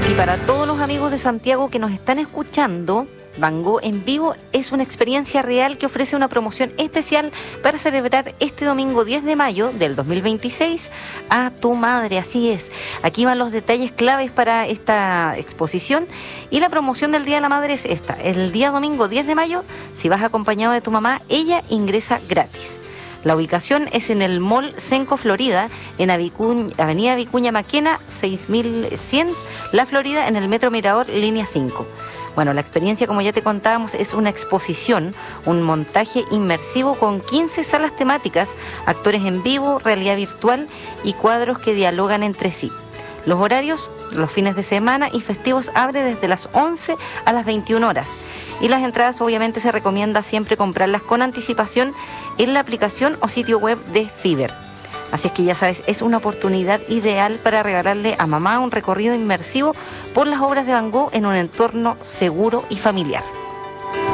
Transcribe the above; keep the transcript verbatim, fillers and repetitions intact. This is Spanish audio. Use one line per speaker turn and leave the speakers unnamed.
Y para todos los amigos de Santiago que nos están escuchando, Van Gogh en vivo es una experiencia real que ofrece una promoción especial para celebrar este domingo diez de mayo del dos mil veintiséis a tu madre. Así es, aquí van los detalles claves para esta exposición y la promoción del Día de la Madre es esta. El día domingo diez de mayo, si vas acompañado de tu mamá, ella ingresa gratis. La ubicación es en el Mall Senco Florida, en Avicuña, Avenida Vicuña Maquena, seis mil cien, La Florida, en el Metro Mirador, línea cinco. Bueno, la experiencia, como ya te contábamos, es una exposición, un montaje inmersivo con quince salas temáticas, actores en vivo, realidad virtual y cuadros que dialogan entre sí. Los horarios, los fines de semana y festivos abre desde las once a las veintiuna horas. Y las entradas obviamente se recomienda siempre comprarlas con anticipación en la aplicación o sitio web de Fiverr. Así es que ya sabes, es una oportunidad ideal para regalarle a mamá un recorrido inmersivo por las obras de Van Gogh en un entorno seguro y familiar.